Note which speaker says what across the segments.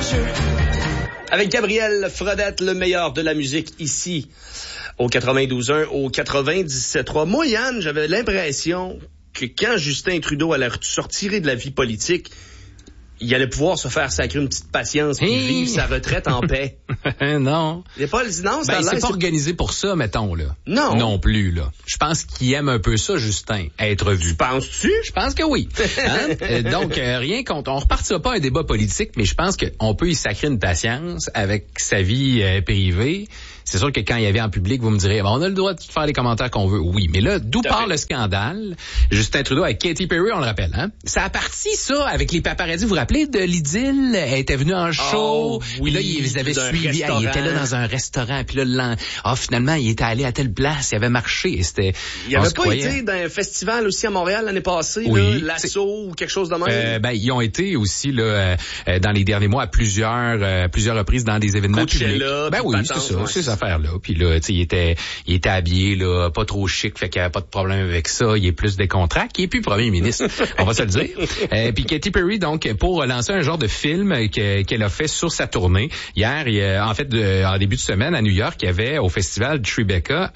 Speaker 1: messieurs.
Speaker 2: Avec Gabriel Frodette, le meilleur de la musique ici, au 92.1, au 97.3. Moi, Yann, j'avais l'impression que quand Justin Trudeau allait sortir de la vie politique, il allait pouvoir se faire sacrer une petite patience puis vivre sa retraite en paix.
Speaker 3: Non.
Speaker 2: Il s'est
Speaker 3: pas organisé pour ça, mettons, là.
Speaker 2: Non.
Speaker 3: Non plus, là. Je pense qu'il aime un peu ça, Justin, être vu.
Speaker 2: Penses-tu?
Speaker 3: Je pense que oui. Hein? Donc, rien contre. On repartira pas un débat politique, mais je pense qu'on peut y sacrer une patience avec sa vie privée. C'est sûr que quand il y avait en public, vous me direz, on a le droit de faire les commentaires qu'on veut. Oui, mais là, d'où part le scandale? Justin Trudeau avec Katy Perry, on le rappelle, hein? Ça a parti, ça, avec les paparazzis. Vous vous rappelez de l'idylle? Elle était venue en show.
Speaker 2: Oui,
Speaker 3: là, ils avaient suivi. Il était là dans un restaurant. Puis là, finalement, il était allé à telle place. Il avait marché. Et c'était...
Speaker 2: Il avait pas été dans un festival aussi à Montréal l'année passée,
Speaker 3: oui,
Speaker 2: là, l'assaut ou quelque chose de même?
Speaker 3: Ils ont été aussi, là, dans les derniers mois à plusieurs reprises dans des événements publics. Oui, c'est ça. Ouais. C'est ça. Là. Puis là, il était habillé, là, pas trop chic, fait qu'il n'y avait pas de problème avec ça. Il est plus décontracté. Il est plus premier ministre, on va se le dire. Puis Katy Perry, donc, pour lancer un genre de film qu'elle a fait sur sa tournée. Hier, en début de semaine, à New York, il y avait au festival de Tribeca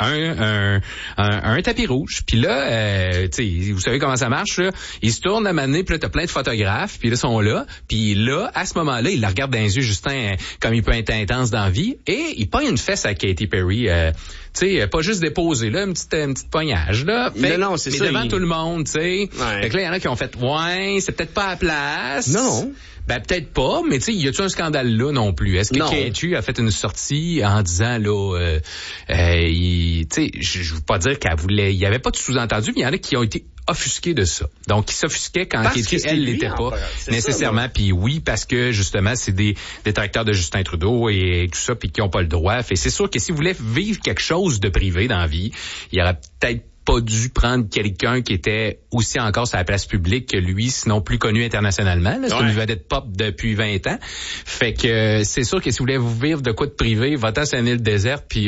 Speaker 3: un tapis rouge. Puis là, vous savez comment ça marche, là. Il se tourne à un moment donné, puis là, t'as plein de photographes, puis là, sont là. Puis là, à ce moment-là, il la regarde dans les yeux, Justin, comme il peut être intense dans la vie, et il pogne une fesse à Katy Perry, pas juste déposé là, une petite poignage là, mais devant tout le monde, tu sais. Ouais. Fait que là il y en a qui ont fait c'est peut-être pas à la place.
Speaker 2: Non.
Speaker 3: Ben peut-être pas, mais tu sais, y a-tu un scandale là non plus? Est-ce que Katy a fait une sortie en disant là, je veux pas dire qu'elle voulait, il y avait pas de sous-entendu, mais il y en a qui ont été offusqués de ça. Donc, qui s'offusquaient quand Katy, elle, l'était pas nécessairement. Puis oui, parce que justement, c'est des détracteurs de Justin Trudeau et tout ça, puis qui ont pas le droit. Fait c'est sûr que si vous voulez vivre quelque chose de privé dans la vie, il y aurait peut-être pas dû prendre quelqu'un qui était aussi encore sur la place publique que lui, sinon plus connu internationalement. Là, c'est une vedette pop depuis 20 ans. Fait que c'est sûr que si vous voulez vous vivre de quoi de privé, va-t'en sur une île déserte, puis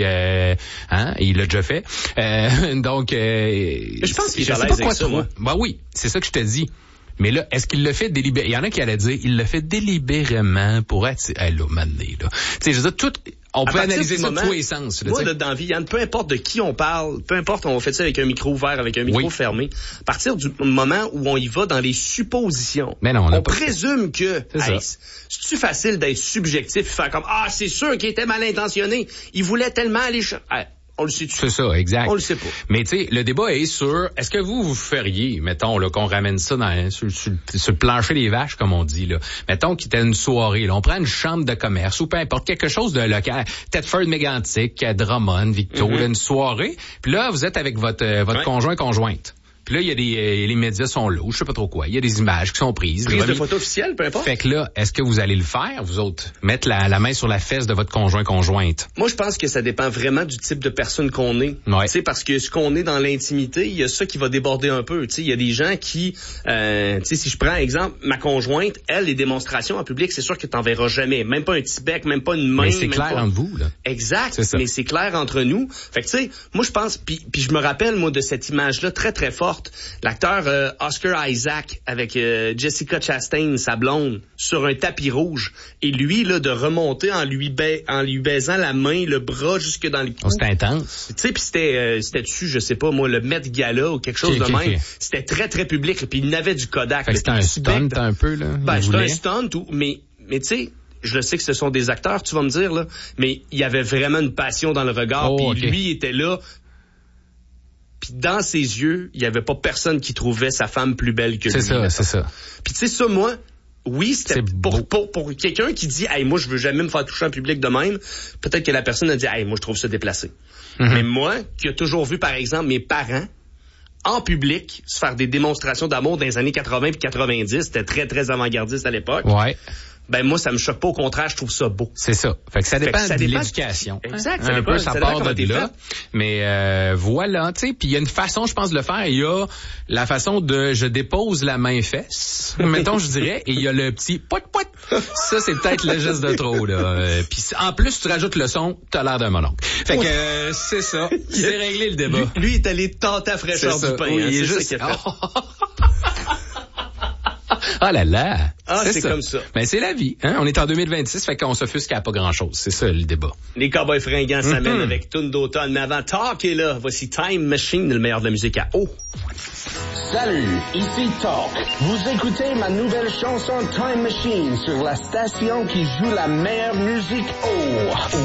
Speaker 3: il l'a déjà fait. Donc,
Speaker 2: je pense qu'il
Speaker 3: je sais pas quoi trop. Moi. Ben oui, c'est ça que je te dis. Mais là, est-ce qu'il le fait délibérément? Il y en a qui allaient dire, il le fait délibérément pour être... là, mané, là. Tu sais, je veux dire, on peut analyser ça de tous les sens.
Speaker 2: Moi, là, dans la vie, Yann, peu importe de qui on parle, peu importe, on fait ça avec un micro ouvert, avec un micro fermé, à partir du moment où on y va dans les suppositions,
Speaker 3: mais non,
Speaker 2: on présume que c'est-tu facile d'être subjectif et faire comme, c'est sûr qu'il était mal intentionné, il voulait tellement aller... On le sait-tu?
Speaker 3: C'est ça, exact.
Speaker 2: On le sait pas.
Speaker 3: Mais tu sais, le débat est sur, est-ce que vous feriez, mettons, là, qu'on ramène ça sur le plancher des vaches, comme on dit, là. Mettons qu'il y a une soirée, là. On prend une chambre de commerce ou peu importe, quelque chose de local. Thetford, Mégantic, Drummond, Victo, là, une soirée. Puis là, vous êtes avec votre conjointe. Puis là, il y a les médias sont là, je sais pas trop quoi. Il y a des images qui sont prises.
Speaker 2: Prise de photos officielles, peu importe.
Speaker 3: Fait que là, est-ce que vous allez le faire, vous autres? Mettre la main sur la fesse de votre conjointe?
Speaker 2: Moi, je pense que ça dépend vraiment du type de personne qu'on est.
Speaker 3: Ouais.
Speaker 2: Tu sais, parce que ce qu'on est dans l'intimité, il y a ça qui va déborder un peu. Tu sais, il y a des gens qui, tu sais, si je prends exemple, ma conjointe, elle, les démonstrations en public, c'est sûr que t'en verras jamais. Même pas un petit bec, même pas une main.
Speaker 3: Mais c'est clair entre vous, là.
Speaker 2: Exact. Mais c'est clair entre nous. Fait que tu sais, moi, je pense, puis je me rappelle, moi, de cette image-là très, très forte. L'acteur Oscar Isaac avec Jessica Chastain, sa blonde, sur un tapis rouge. Et lui, là, de remonter en lui baisant la main, le bras jusque dans le cou.
Speaker 3: C'était intense.
Speaker 2: Tu sais, puis c'était dessus, je sais pas, moi, le Met Gala ou quelque chose de même. C'était très, très public. Puis il n'avait du Kodak.
Speaker 3: C'était un stunt un peu, là.
Speaker 2: Ben, c'était un stunt, mais tu sais... Je le sais que ce sont des acteurs, tu vas me dire, là, mais il y avait vraiment une passion dans le regard. Puis lui était là... Puis dans ses yeux, il y avait pas personne qui trouvait sa femme plus belle que lui.
Speaker 3: C'est ça.
Speaker 2: Puis tu sais ça, moi, oui, c'était pour quelqu'un qui dit, hey, moi je veux jamais me faire toucher en public de même. Peut-être que la personne a dit, hey, moi je trouve ça déplacé. Mm-hmm. Mais moi, qui a toujours vu par exemple mes parents en public se faire des démonstrations d'amour dans les années 80 puis 90, c'était très très avant-gardiste à l'époque.
Speaker 3: Ouais.
Speaker 2: Ben moi ça me choque pas, au contraire, je trouve ça beau.
Speaker 3: C'est ça. Fait que ça dépend de l'éducation.
Speaker 2: Exact,
Speaker 3: ça dépend, ça part de là. Mais voilà, tu sais, puis il y a une façon, je pense, de le faire. Il y a la façon de je dépose la main fesse, mettons, je dirais, et il y a le petit poit. Ça c'est peut-être le geste de trop là. Puis en plus tu rajoutes le son, t'as l'air d'un mononcle. Fait que c'est ça. C'est réglé le débat.
Speaker 2: Lui est allé tenter à fraîcheur du pain.
Speaker 3: Oui,
Speaker 2: hein,
Speaker 3: il est
Speaker 2: juste
Speaker 3: juste... Ah là là.
Speaker 2: Ah, c'est comme ça.
Speaker 3: Ben, c'est la vie, hein. On est en 2026, fait qu'on s'offusque à pas grand-chose. C'est ça, le débat.
Speaker 2: Les Cowboys fringants s'amènent avec Tune d'automne. Mais avant, Talk est là. Voici Time Machine, le meilleur de la musique à eau.
Speaker 1: Salut, ici Talk. Vous écoutez ma nouvelle chanson Time Machine sur la station qui joue la meilleure musique haut.